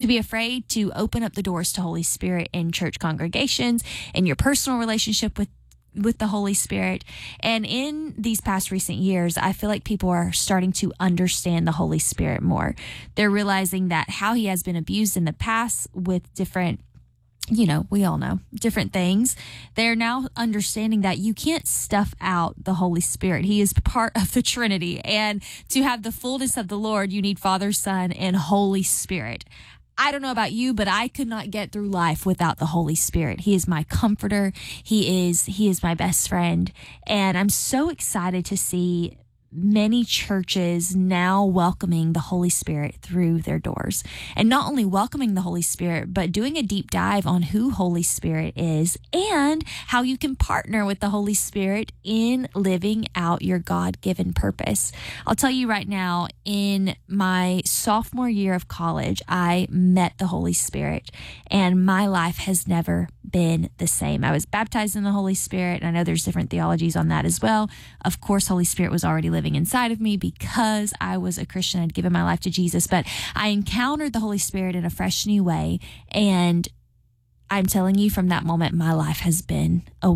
be afraid to open up the doors to Holy Spirit in church congregations, in your personal relationship with the Holy Spirit. And in these past recent years, I feel like people are starting to understand the Holy Spirit more. They're realizing that how he has been abused in the past with different, we all know different things. They're now understanding that you can't stuff out the Holy Spirit. He is part of the Trinity. And to have the fullness of the Lord, you need Father, Son, and Holy Spirit. I don't know about you, but I could not get through life without the Holy Spirit. He is my comforter. He is my best friend. And I'm so excited to see many churches now welcoming the Holy Spirit through their doors. And not only welcoming the Holy Spirit, but doing a deep dive on who Holy Spirit is and how you can partner with the Holy Spirit in living out your God-given purpose. I'll tell you right now, in my sophomore year of college, I met the Holy Spirit, and my life has never been the same. I was baptized in the Holy Spirit, and I know there's different theologies on that as well. Of course, Holy Spirit was already living inside of me because I was a Christian. I'd given my life to Jesus, but I encountered the Holy Spirit in a fresh new way. And I'm telling you, from that moment, my life has been a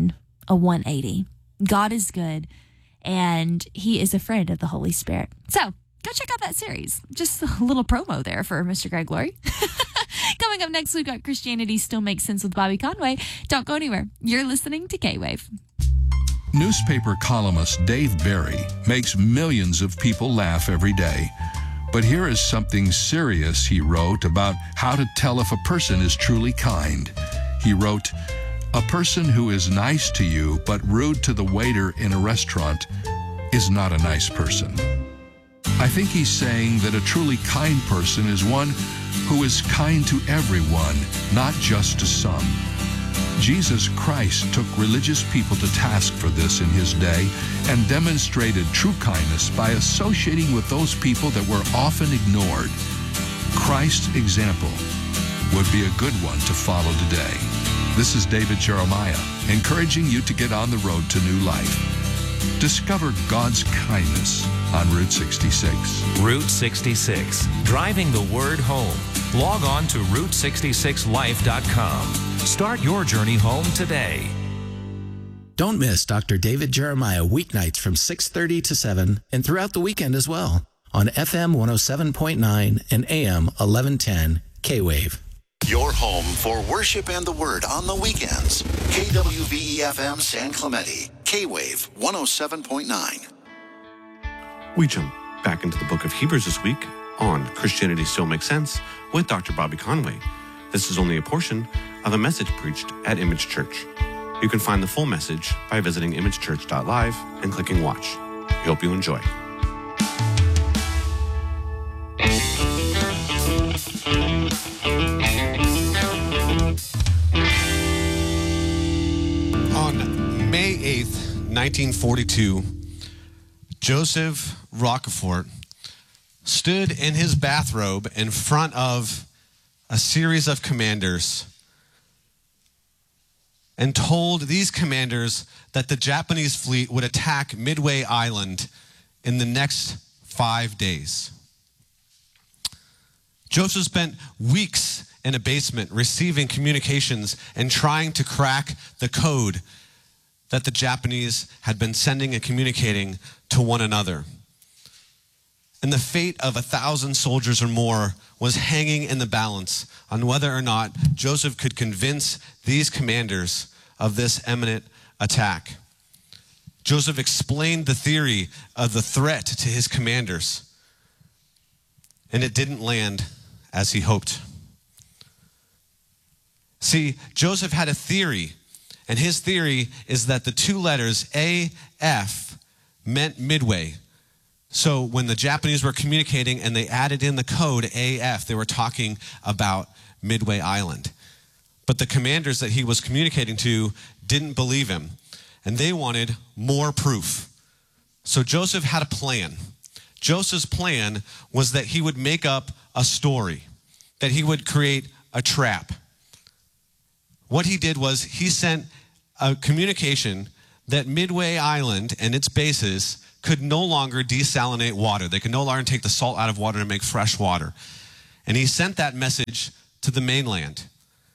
180. God is good, and he is a friend of the Holy Spirit. So go check out that series. Just a little promo there for Mr. Greg Laurie. Coming up next, we've got Christianity Still Makes Sense with Bobby Conway. Don't go anywhere. You're listening to K-Wave. Newspaper columnist Dave Barry makes millions of people laugh every day. But here is something serious he wrote about how to tell if a person is truly kind. He wrote, "A person who is nice to you but rude to the waiter in a restaurant is not a nice person." I think he's saying that a truly kind person is one who is kind to everyone, not just to some. Jesus Christ took religious people to task for this in his day and demonstrated true kindness by associating with those people that were often ignored. Christ's example would be a good one to follow today. This is David Jeremiah, encouraging you to get on the road to new life. Discover God's kindness on Route 66. Route 66, driving the word home. Log on to Route66Life.com. Start your journey home today. Don't miss Dr. David Jeremiah weeknights from 6:30 to 7 and throughout the weekend as well on FM 107.9 and AM 1110 K-Wave. Your home for worship and the word on the weekends. KWVE-FM San Clemente. K-Wave 107.9. We jump back into the book of Hebrews this week on Christianity Still Makes Sense with Dr. Bobby Conway. This is only a portion of a message preached at Image Church. You can find the full message by visiting imagechurch.live and clicking watch. We hope you enjoy. On May 8th, 1942, Joseph Roquefort stood in his bathrobe in front of a series of commanders and told these commanders that the Japanese fleet would attack Midway Island in the next 5 days. Joseph spent weeks in a basement receiving communications and trying to crack the code that the Japanese had been sending and communicating to one another. And the fate of 1,000 soldiers or more was hanging in the balance on whether or not Joseph could convince these commanders of this imminent attack. Joseph explained the theory of the threat to his commanders, and it didn't land as he hoped. See, Joseph had a theory, and his theory is that the two letters AF meant Midway. So when the Japanese were communicating and they added in the code AF, they were talking about Midway Island. But the commanders that he was communicating to didn't believe him, and they wanted more proof. So Joseph had a plan. Joseph's plan was that he would make up a story, that he would create a trap. What he did was he sent a communication that Midway Island and its bases could no longer desalinate water. They could no longer take the salt out of water and make fresh water. And he sent that message to the mainland.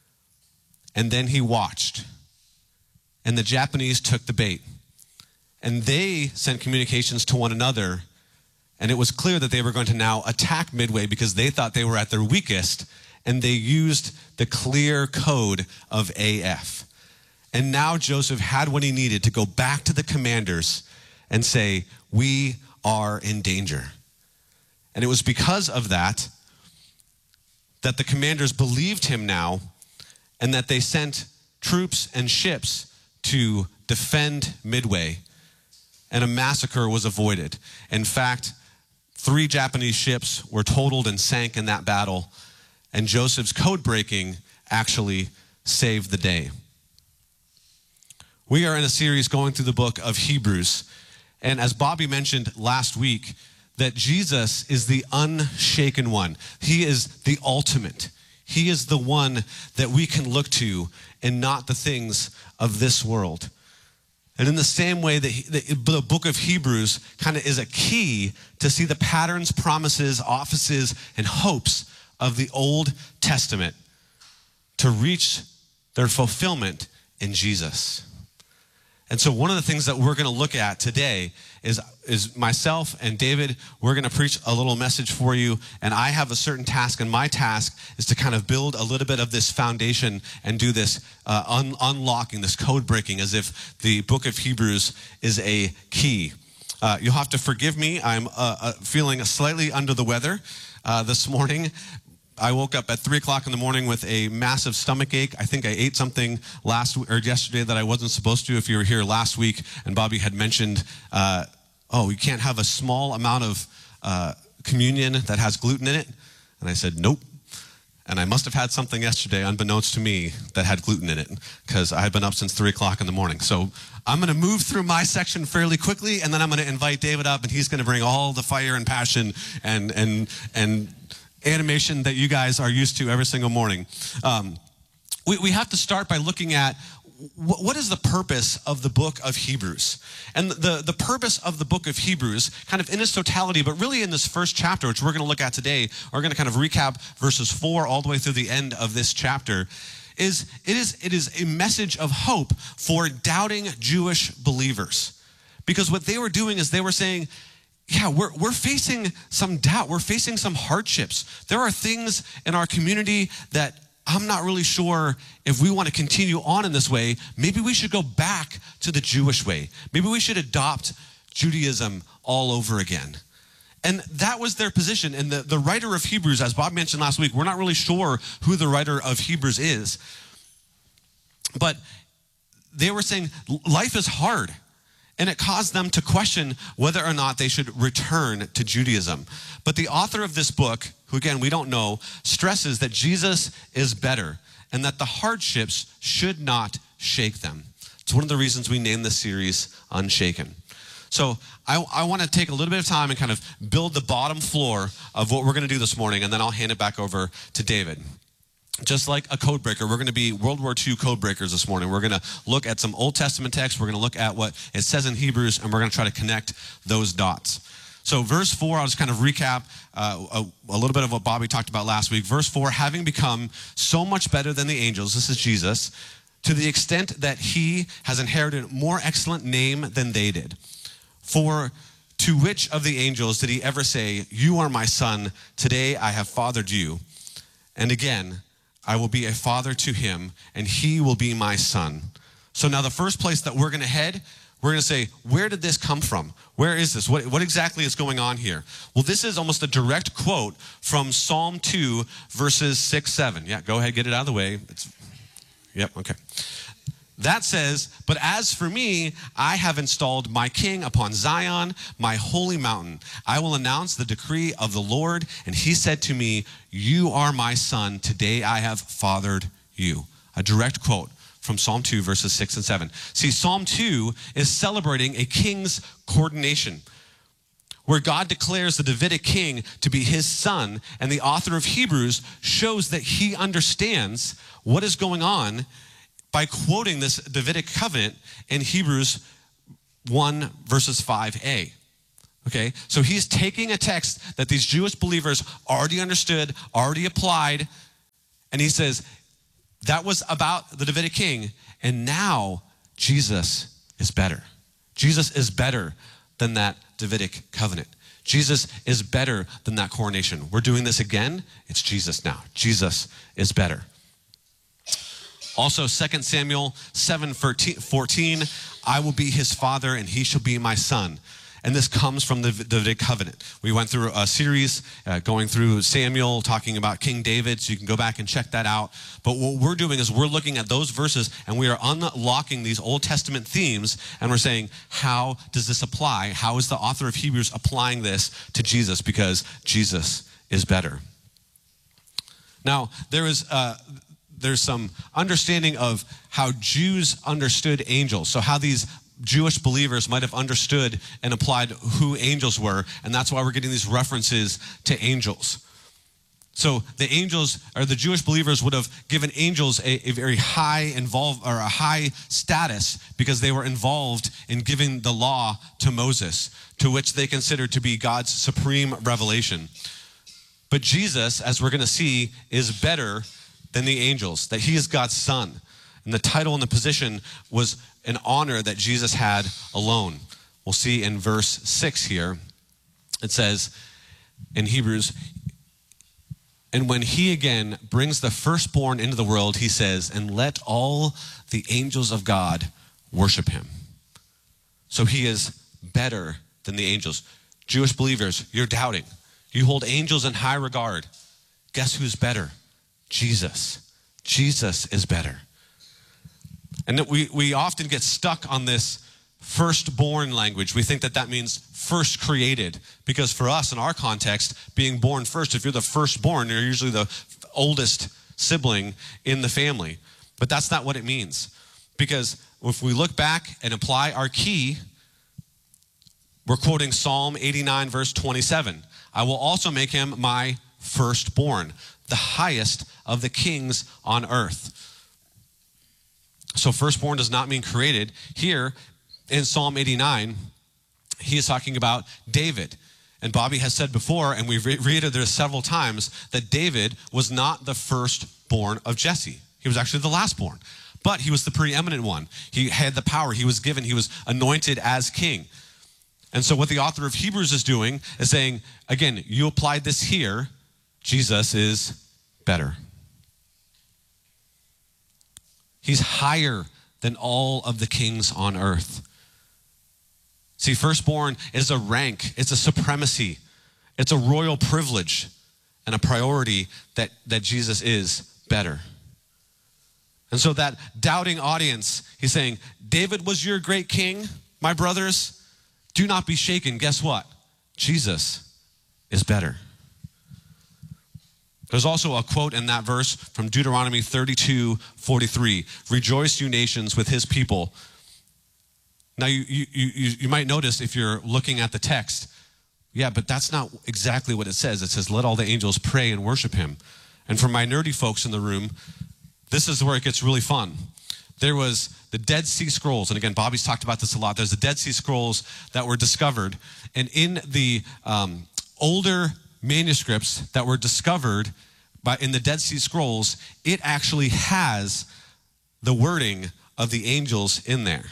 And then he watched. And the Japanese took the bait. And they sent communications to one another. And it was clear that they were going to now attack Midway because they thought they were at their weakest. And they used the clear code of AF. And now Joseph had what he needed to go back to the commanders and say, we are in danger. And it was because of that that the commanders believed him now, and that they sent troops and ships to defend Midway, and a massacre was avoided. In fact, 3 Japanese ships were totaled and sank in that battle, and Joseph's code breaking actually saved the day. We are in a series going through the book of Hebrews, and as Bobby mentioned last week, that Jesus is the unshaken one. He is the ultimate. He is the one that we can look to and not the things of this world. And in the same way that the book of Hebrews kind of is a key to see the patterns, promises, offices, and hopes of the Old Testament to reach their fulfillment in Jesus. And so one of the things that we're going to look at today is myself and David, we're going to preach a little message for you, and I have a certain task, and my task is to kind of build a little bit of this foundation and do this unlocking, this code breaking, as if the book of Hebrews is a key. You'll have to forgive me. I'm feeling slightly under the weather this morning. I woke up at 3 o'clock in the morning with a massive stomach ache. I think I ate something yesterday that I wasn't supposed to. If you were here last week and Bobby had mentioned, you can't have a small amount of communion that has gluten in it. And I said, nope. And I must have had something yesterday, unbeknownst to me, that had gluten in it because I had been up since 3 o'clock in the morning. So I'm going to move through my section fairly quickly, and then I'm going to invite David up, and he's going to bring all the fire and passion and animation that you guys are used to every single morning. We have to start by looking at what is the purpose of the book of Hebrews. And the purpose of the book of Hebrews, kind of in its totality, but really in this first chapter, which we're going to look at today, we're going to kind of recap verses 4 all the way through the end of this chapter, it is a message of hope for doubting Jewish believers. Because what they were doing is they were saying, yeah, we're facing some doubt. We're facing some hardships. There are things in our community that I'm not really sure if we want to continue on in this way. Maybe we should go back to the Jewish way. Maybe we should adopt Judaism all over again. And that was their position. And the writer of Hebrews, as Bob mentioned last week, we're not really sure who the writer of Hebrews is. But they were saying life is hard. And it caused them to question whether or not they should return to Judaism. But the author of this book, who again we don't know, stresses that Jesus is better and that the hardships should not shake them. It's one of the reasons we named this series Unshaken. So I want to take a little bit of time and kind of build the bottom floor of what we're going to do this morning, and then I'll hand it back over to David. Just like a code breaker, we're going to be World War II code breakers this morning. We're going to look at some Old Testament text. We're going to look at what it says in Hebrews, and we're going to try to connect those dots. So verse 4, I'll just kind of recap a little bit of what Bobby talked about last week. Verse 4, having become so much better than the angels, this is Jesus, to the extent that he has inherited a more excellent name than they did. For to which of the angels did he ever say, you are my son, today I have fathered you? And again, I will be a father to him, and he will be my son. So now the first place that we're going to head, we're going to say, where did this come from? Where is this? What exactly is going on here? Well, this is almost a direct quote from Psalm 2, verses 6, 7. Yeah, go ahead, get it out of the way. Yep, okay. That says, but as for me, I have installed my king upon Zion, my holy mountain. I will announce the decree of the Lord. And he said to me, you are my son. Today I have fathered you. A direct quote from Psalm 2, verses 6 and 7. See, Psalm 2 is celebrating a king's coordination, where God declares the Davidic king to be his son. And the author of Hebrews shows that he understands what is going on by quoting this Davidic covenant in Hebrews 1, verses 5a. Okay, so he's taking a text that these Jewish believers already understood, already applied, and he says, that was about the Davidic king, and now Jesus is better. Jesus is better than that Davidic covenant. Jesus is better than that coronation. We're doing this again. It's Jesus now. Jesus is better. Also, 2 Samuel 7:14, I will be his father and he shall be my son. And this comes from the Davidic covenant. We went through a series going through Samuel, talking about King David, so you can go back and check that out. But what we're doing is we're looking at those verses and we are unlocking these Old Testament themes, and we're saying, how does this apply? How is the author of Hebrews applying this to Jesus? Because Jesus is better. Now, there's some understanding of how Jews understood angels. So how these Jewish believers might have understood and applied who angels were, and that's why we're getting these references to angels. So the angels, or the Jewish believers, would have given angels a very high a high status because they were involved in giving the law to Moses, to which they considered to be God's supreme revelation. But Jesus, as we're going to see, is better than the angels, that he is God's son. And the title and the position was an honor that Jesus had alone. We'll see in verse 6 here. It says in Hebrews, and when he again brings the firstborn into the world, he says, and let all the angels of God worship him. So he is better than the angels. Jewish believers, you're doubting. You hold angels in high regard. Guess who's better? Jesus. Jesus is better. And we often get stuck on this firstborn language. We think that that means first created, because for us, in our context, being born first, if you're the firstborn, you're usually the oldest sibling in the family. But that's not what it means. Because if we look back and apply our key, we're quoting Psalm 89, verse 27. I will also make him my firstborn, the highest of the kings on earth. So firstborn does not mean created. Here in Psalm 89, he is talking about David. And Bobby has said before, and we've reiterated this several times, that David was not the firstborn of Jesse. He was actually the lastborn. But he was the preeminent one. He had the power. He was given. He was anointed as king. And so what the author of Hebrews is doing is saying, again, you applied this here. Jesus is better. He's higher than all of the kings on earth. See, firstborn is a rank, it's a supremacy, it's a royal privilege and a priority that Jesus is better. And so that doubting audience, he's saying, David was your great king, my brothers. Do not be shaken. Guess what? Jesus is better. There's also a quote in that verse from Deuteronomy 32:43. Rejoice, you nations, with his people. Now, you might notice if you're looking at the text, yeah, but that's not exactly what it says. It says, let all the angels pray and worship him. And for my nerdy folks in the room, this is where it gets really fun. There was the Dead Sea Scrolls, and again, Bobby's talked about this a lot. There's the Dead Sea Scrolls that were discovered, and in the older manuscripts that were discovered in the Dead Sea Scrolls, it actually has the wording of the angels in there.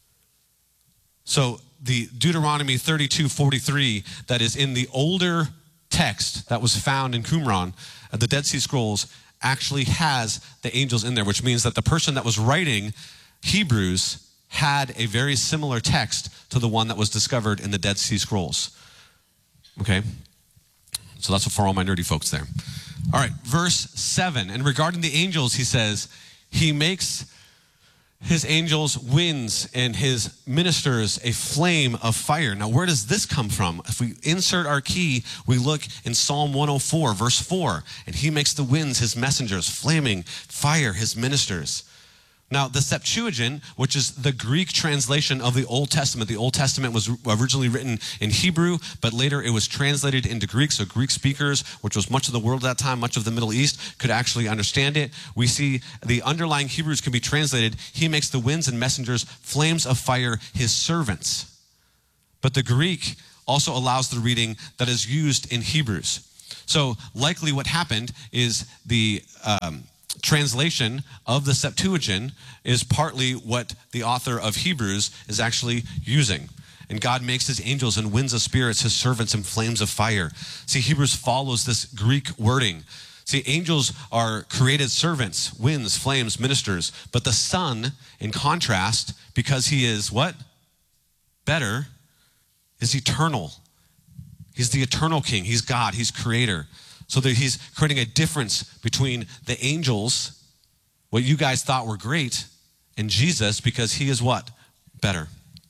So the Deuteronomy 32:43 that is in the older text that was found in Qumran, the Dead Sea Scrolls, actually has the angels in there, which means that the person that was writing Hebrews had a very similar text to the one that was discovered in the Dead Sea Scrolls. Okay? So that's for all my nerdy folks there. All right, verse 7. And regarding the angels, he says, he makes his angels winds and his ministers a flame of fire. Now, where does this come from? If we insert our key, we look in Psalm 104, verse 4. And he makes the winds his messengers, flaming fire his ministers. Now, the Septuagint, which is the Greek translation of the Old Testament was originally written in Hebrew, but later it was translated into Greek, so Greek speakers, which was much of the world at that time, much of the Middle East, could actually understand it. We see the underlying Hebrews can be translated, he makes the winds and messengers flames of fire his servants. But the Greek also allows the reading that is used in Hebrews. So likely what happened is the translation of the Septuagint is partly what the author of Hebrews is actually using. And God makes his angels and winds of spirits, his servants in flames of fire. See, Hebrews follows this Greek wording. See, angels are created servants, winds, flames, ministers. But the Son, in contrast, because he is what? Better, is eternal. He's the eternal king. He's God. He's creator. So that he's creating a difference between the angels, what you guys thought were great, and Jesus, because he is what? Better.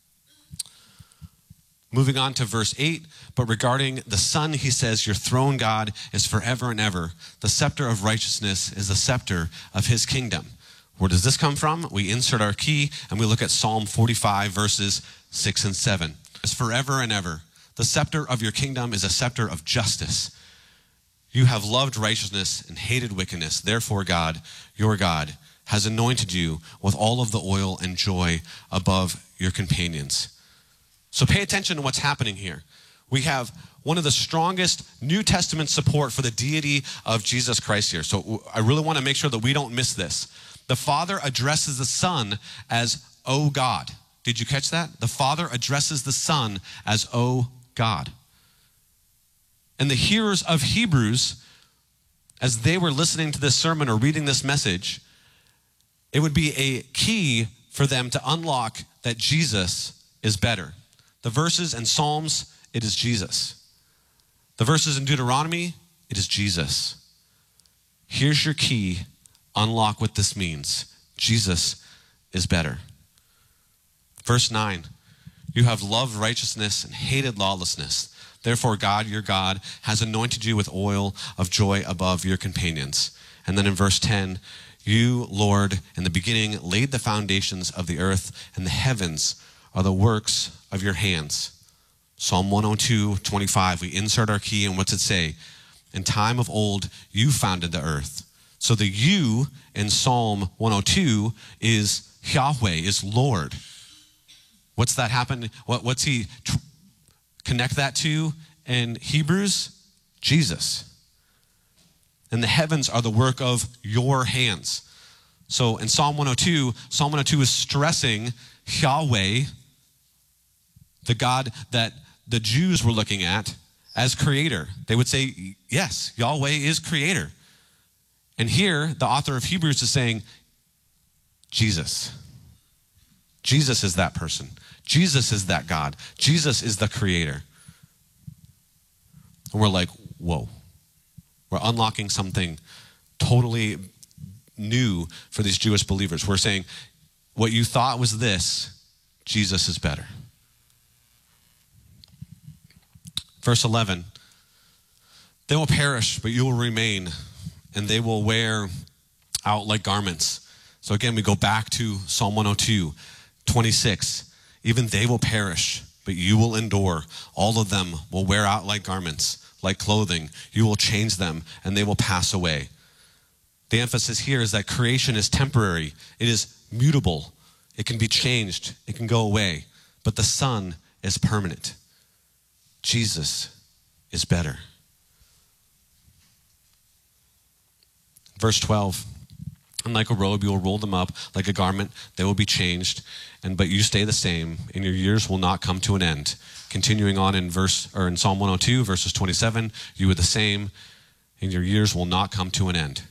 Moving on to verse 8, but regarding the Son, he says, your throne, God, is forever and ever. The scepter of righteousness is the scepter of his kingdom. Where does this come from? We insert our key and we look at Psalm 45, verses 6 and 7. It's forever and ever. The scepter of your kingdom is a scepter of justice. You have loved righteousness and hated wickedness. Therefore, God, your God, has anointed you with all of the oil and joy above your companions. So pay attention to what's happening here. We have one of the strongest New Testament support for the deity of Jesus Christ here. So I really want to make sure that we don't miss this. The Father addresses the Son as, O God. Did you catch that? The Father addresses the Son as, O God. And the hearers of Hebrews, as they were listening to this sermon or reading this message, it would be a key for them to unlock that Jesus is better. The verses in Psalms, it is Jesus. The verses in Deuteronomy, it is Jesus. Here's your key. Unlock what this means. Jesus is better. Verse 9, you have loved righteousness and hated lawlessness. Therefore, God, your God, has anointed you with oil of joy above your companions. And then in verse 10, you, Lord, in the beginning laid the foundations of the earth, and the heavens are the works of your hands. Psalm 102, 25, we insert our key, and what's it say? In time of old, you founded the earth. So the you in Psalm 102 is Yahweh, is Lord. What's that happen? What's he connect that to in Hebrews? Jesus. And the heavens are the work of your hands. So in Psalm 102 is stressing Yahweh, the God that the Jews were looking at, as creator. They would say, yes, Yahweh is creator. And here, the author of Hebrews is saying, Jesus. Jesus is that person. Jesus is that God. Jesus is the creator. And we're like, whoa. We're unlocking something totally new for these Jewish believers. We're saying, what you thought was this, Jesus is better. Verse 11, they will perish, but you will remain, and they will wear out like garments. So again, we go back to Psalm 102, 26. Even they will perish, but you will endure. All of them will wear out like garments, like clothing. You will change them, and they will pass away. The emphasis here is that creation is temporary. It is mutable. It can be changed. It can go away. But the Son is permanent. Jesus is better. Verse 12, and like a robe, you will roll them up. Like a garment, they will be changed. But you stay the same, and your years will not come to an end. Continuing on in Psalm 102, verses 27, you are the same, and your years will not come to an end.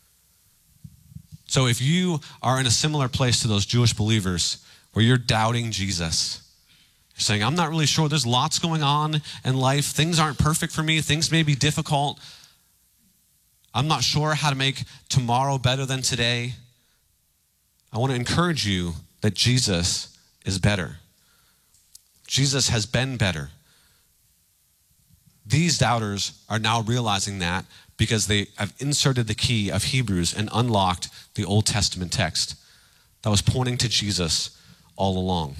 So if you are in a similar place to those Jewish believers where you're doubting Jesus, you're saying, I'm not really sure, there's lots going on in life. Things aren't perfect for me. Things may be difficult. I'm not sure how to make tomorrow better than today. I want to encourage you that Jesus is better. Jesus has been better. These doubters are now realizing that because they have inserted the key of Hebrews and unlocked the Old Testament text that was pointing to Jesus all along.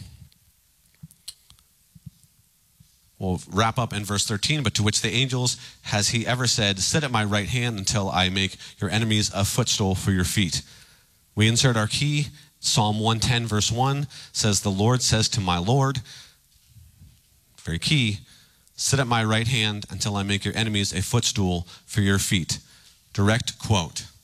We'll wrap up in verse 13, but to which the angels has he ever said, sit at my right hand until I make your enemies a footstool for your feet. We insert our key. Psalm 110 verse 1 says, the Lord says to my Lord, very key, Sit at my right hand until I make your enemies a footstool for your feet. Direct quote.